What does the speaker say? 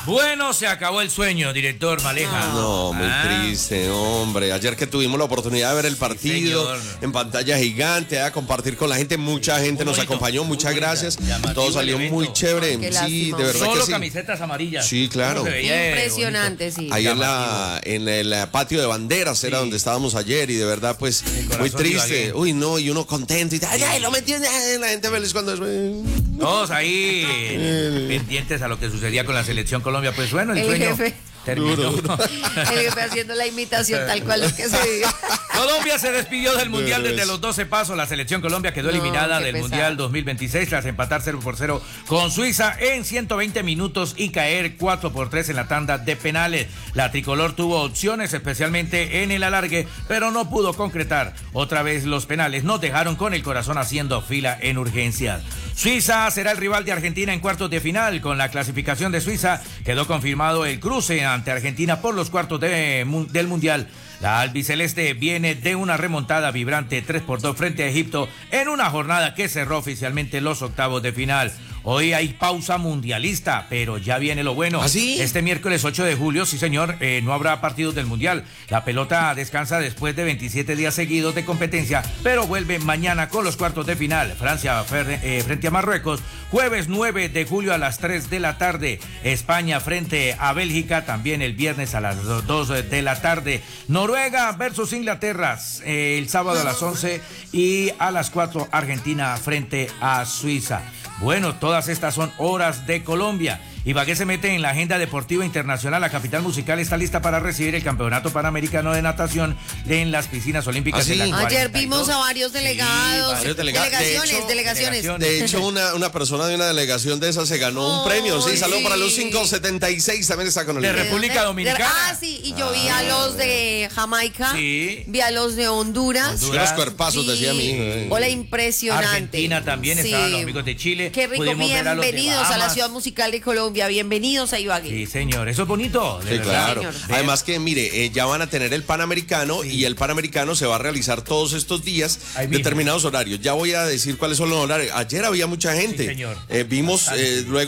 Bueno, se acabó el sueño, director Maleja. No, muy triste, hombre. Ayer que tuvimos la oportunidad de ver el partido en pantalla gigante, a compartir con la gente, mucha gente nos acompañó, muchas gracias. Todo salió muy chévere. Sí, de verdad Solo que sí. camisetas amarillas. Sí, claro. Impresionante, sí. Ahí en el patio de banderas era donde estábamos ayer y de verdad pues muy triste. Uy, no, y uno contento y ay, lo metió, la gente feliz cuando todos ahí pendientes a lo que sucedía con la selección Colombia. Pues bueno, el sueño terminó. El jefe haciendo la imitación tal cual lo que se vive. Colombia se despidió del Mundial desde los 12 pasos. La selección Colombia quedó eliminada del Mundial 2026 tras empatar 0-0 con Suiza en 120 minutos y caer 4-3 en la tanda de penales. La tricolor tuvo opciones, especialmente en el alargue, pero no pudo concretar. Otra vez los penales nos dejaron con el corazón haciendo fila en urgencias. Suiza será el rival de Argentina en cuartos de final. Con la clasificación de Suiza quedó confirmado el cruce ante Argentina por los cuartos del Mundial. La albiceleste viene de una remontada vibrante 3-2 frente a Egipto en una jornada que cerró oficialmente los octavos de final. Hoy hay pausa mundialista, pero ya viene lo bueno. ¿Ah, sí? Este miércoles 8 de julio, sí señor, no habrá partidos del Mundial. La pelota descansa después de 27 días seguidos de competencia, pero vuelve mañana con los cuartos de final. Francia frente a Marruecos, jueves 9 de julio a las 3 de la tarde. España frente a Bélgica, también el viernes a las 2 de la tarde. Noruega versus Inglaterra, el sábado a las 11 y a las 4 Argentina frente a Suiza. Bueno, todas estas son horas de Colombia. Ibagué se mete en la agenda deportiva internacional. La capital musical está lista para recibir el Campeonato Panamericano de Natación en las piscinas olímpicas. ¿Ah, sí? Ayer vimos a varios delegados. Sí, Delegaciones. De hecho, una persona de una delegación de esas se ganó un premio. Sí, saludo para los 576. También está con el de República Dominicana. Sí, y yo vi a los de Jamaica. Sí. Vi a los de Honduras. Los cuerpazos, decía mi hijo. Hola, impresionante. Argentina también, estaban los amigos de Chile. Qué rico, bienvenidos a la ciudad musical de Colombia. Bienvenidos a Ibagué. Sí, señor, eso es bonito. Sí, claro. Además que, mire, ya van a tener el Panamericano y el Panamericano se va a realizar todos estos días, determinados horarios. Ya voy a decir cuáles son los horarios. Ayer había mucha gente. Sí, señor. Vimos luego